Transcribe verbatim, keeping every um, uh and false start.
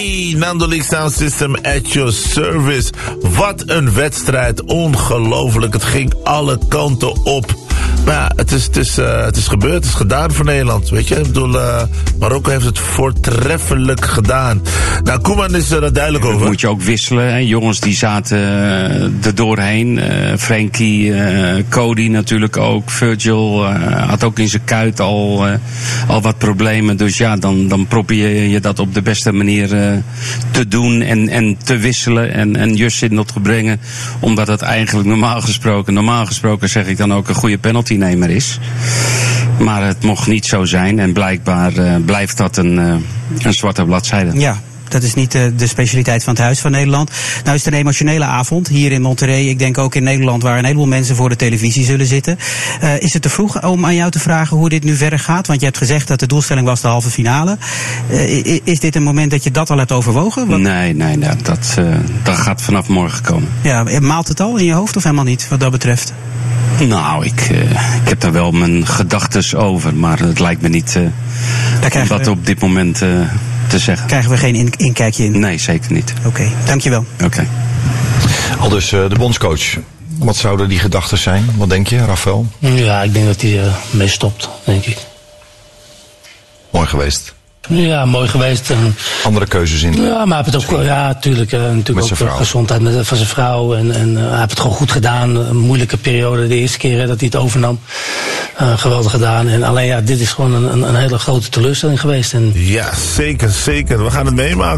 Hey, Nando Sound System at your service. Wat een wedstrijd. Ongelooflijk. Het ging alle kanten op. Maar ja, het is, het, is, uh, het is gebeurd. Het is gedaan voor Nederland. Weet je, ik bedoel, uh, Marokko heeft het voortreffelijk gedaan. Nou, Koeman is er duidelijk over. Moet je ook wisselen. Hè? Jongens die zaten uh, er doorheen. Uh, Frenkie, uh, Cody natuurlijk ook. Virgil uh, had ook in zijn kuit al, uh, al wat problemen. Dus ja, dan, dan probeer je dat op de beste manier uh, te doen en, en te wisselen. En, en Just in dat te brengen. Omdat het eigenlijk normaal gesproken, normaal gesproken zeg ik dan ook een goede penaltynemer is. Maar het mocht niet zo zijn. En blijkbaar uh, blijft dat een, uh, een zwarte bladzijde. Ja. Dat is niet uh, de specialiteit van het Huis van Nederland. Nou is het een emotionele avond hier in Monterrey. Ik denk ook in Nederland waar een heleboel mensen voor de televisie zullen zitten. Uh, is het te vroeg om aan jou te vragen hoe dit nu verder gaat? Want je hebt gezegd dat de doelstelling was de halve finale. Uh, is dit een moment dat je dat al hebt overwogen? Wat... Nee, nee, nee dat, uh, dat gaat vanaf morgen komen. Ja, maalt het al in je hoofd of helemaal niet wat dat betreft? Nou, ik, uh, ik heb daar wel mijn gedachtes over. Maar het lijkt me niet uh, om dat we... op dit moment... Uh, te zeggen. Krijgen we geen in- inkijkje in? Nee, zeker niet. Oké, okay, dankjewel. Oké. Okay. Al dus uh, de bondscoach. Wat zouden die gedachten zijn? Wat denk je, Rafael? Ja, ik denk dat hij uh, mee stopt, denk ik. Mooi geweest. Ja, mooi geweest. En, andere keuzes in. Ja, maar hij heeft het ook, ja, natuurlijk, uh, natuurlijk ook de gezondheid met, van zijn vrouw. En, en uh, hij heeft het gewoon goed gedaan. Een moeilijke periode, de eerste keer hè, dat hij het overnam. Uh, geweldig gedaan. En alleen ja, dit is gewoon een, een, een hele grote teleurstelling geweest. En... Ja, zeker, zeker. We gaan het meemaken.